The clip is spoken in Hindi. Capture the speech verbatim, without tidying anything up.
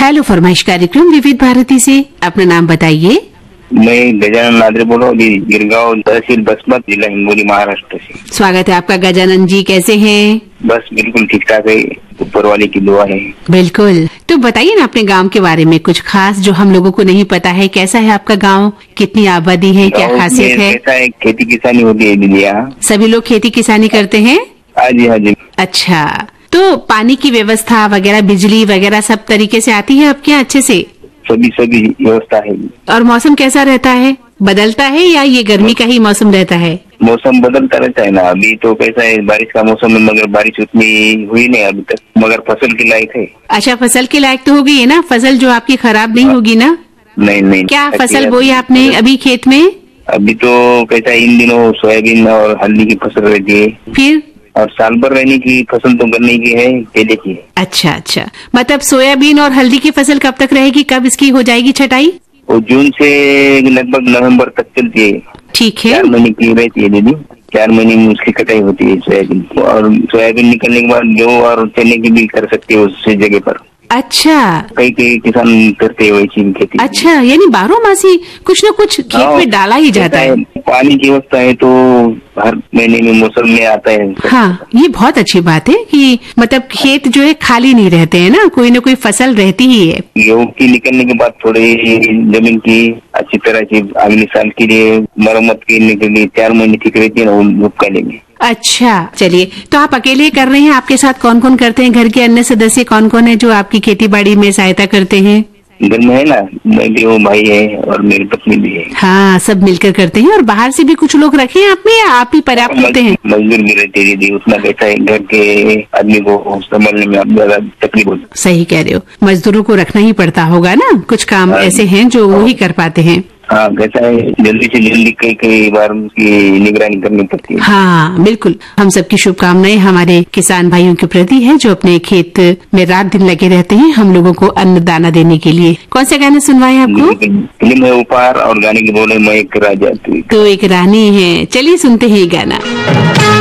हेलो फरमाइश कार्यक्रम विविध भारती से, अपना नाम बताइए। मैं गजानन नादरे बोल रहा हूँ, गिरगांव तहसील बसमत, जिला हिंगोली, महाराष्ट्र से। स्वागत है आपका गजानन जी, कैसे हैं? बस बिल्कुल ठीक ठाक है, ऊपर वाले की दुआ है। बिल्कुल। तो बताइए ना अपने गांव के बारे में कुछ खास जो हम लोगों को नहीं पता है। कैसा है आपका गांव, कितनी आबादी है, क्या खासियत है? कैसा है, खेती किसानी होती है दीदी यहाँ? सभी लोग खेती किसानी करते हैं? हाँ जी, हाँ जी। अच्छा, तो पानी की व्यवस्था वगैरह, बिजली वगैरह सब तरीके से आती है आपके यहाँ अच्छे से? सभी सभी व्यवस्था है। और मौसम कैसा रहता है, बदलता है या ये गर्मी का ही मौसम रहता है? मौसम बदलता रहता है ना। अभी तो कैसा है, बारिश का मौसम है, मगर बारिश उतनी हुई नहीं अभी तक, मगर फसल के लायक है। अच्छा, फसल के लायक तो हो गई है ना, फसल जो आपकी खराब नहीं होगी ना? नहीं नहीं। क्या फसल बोई आपने अभी खेत में? अभी तो कैसा है, इन दिनों सोयाबीन और हल्दी की फसल रहती है। फिर और साल भर रहने की फसल तो गन्ने की है, केले की है। अच्छा अच्छा, मतलब सोयाबीन और हल्दी की फसल कब तक रहेगी, कब इसकी हो जाएगी छटाई? वो जून से लगभग नवंबर तक चलती है। ठीक है, चार महीने की रहती है दीदी, चार महीने में उसकी कटाई होती है सोयाबीन। और सोयाबीन निकलने के बाद गेहूँ और चने की भी कर सकते हो उस जगह पर। अच्छा, कई कई किसान करते हैं वैसी खेती। अच्छा, यानी बारह मासी कुछ न कुछ खेत में डाला ही जाता है। पानी की व्यवस्था है तो हर महीने में मौसम में आता है। हाँ, ये बहुत अच्छी बात है कि मतलब खेत जो है खाली नहीं रहते हैं ना, कोई न कोई फसल रहती ही है। गेहूँ की निकलने के बाद थोड़ी जमीन की अच्छी तरह से अगले साल के लिए मरम्मत करने के लिए चार महीने ठीक रहती है ना, वो कर लेंगे। अच्छा, चलिए, तो आप अकेले कर रहे हैं, आपके साथ कौन कौन करते हैं? घर के अन्य सदस्य कौन कौन है जो आपकी खेती बाड़ी में सहायता करते हैं? घर में है ना, मैं भी हूँ, भाई है और मेरी पत्नी भी है। हाँ, सब मिलकर करते हैं। और बाहर से भी कुछ लोग रखे हैं आप में या आप ही पर्याप्त होते हैं? मजदूर भी रहते दीदी, उतना कैसा है, घर के आदमी को संभालने में अब ज्यादा तकलीफ होती है। सही कह रहे हो, मजदूरों को रखना ही पड़ता होगा ना, कुछ काम ऐसे हैं जो वो ही कर पाते हैं। हाँ, कैसा है, जल्दी से जल्दी कई कई बार उसकी निगरानी करनी पड़ती है। हाँ बिल्कुल, हम सबकी शुभकामनाएं हमारे किसान भाइयों के प्रति है जो अपने खेत में रात दिन लगे रहते हैं हम लोगों को अन्न दाना देने के लिए। कौन से गाने सुनवाए आपको? फिल्म है उपहार और गाने की बोले मैं एक राजा। तो एक रानी है, चलिए सुनते हैं ये गाना।